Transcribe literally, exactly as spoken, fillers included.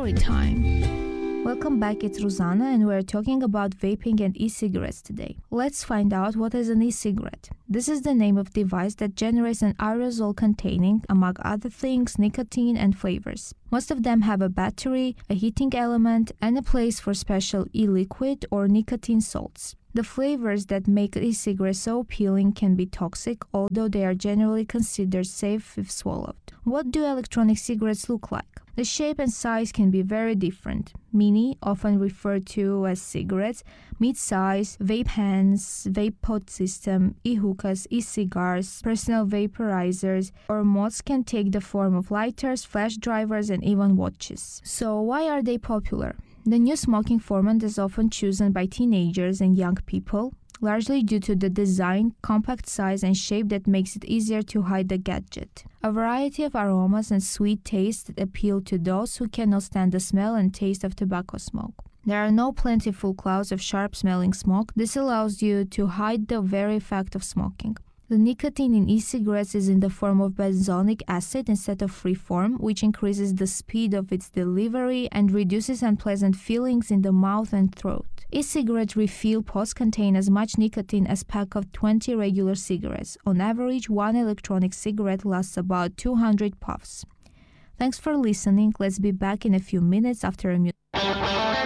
Story time. Welcome back, it's Ruzana and we're talking about vaping and e-cigarettes today. Let's find out what is an e-cigarette. This is the name of device that generates an aerosol containing, among other things, nicotine and flavors. Most of them have a battery, a heating element, and a place for special e-liquid or nicotine salts. The flavors that make e-cigarettes so appealing can be toxic, although they are generally considered safe if swallowed. What do electronic cigarettes look like? The shape and size can be very different. Mini, often referred to as cigarettes, mid-size, vape pens, vape pod system, e-hookahs, e-cigars, personal vaporizers, or mods can take the form of lighters, flash drivers, and even watches. So why are they popular? The new smoking format is often chosen by teenagers and young people, largely due to the design, compact size, and shape that makes it easier to hide the gadget. A variety of aromas and sweet tastes appeal to those who cannot stand the smell and taste of tobacco smoke. There are no plentiful clouds of sharp-smelling smoke. This allows you to hide the very fact of smoking. The nicotine in e-cigarettes is in the form of benzonic acid instead of free form, which increases the speed of its delivery and reduces unpleasant feelings in the mouth and throat. E-cigarette refill pods contain as much nicotine as a pack of twenty regular cigarettes. On average, one electronic cigarette lasts about two hundred puffs. Thanks for listening. Let's be back in a few minutes after a music.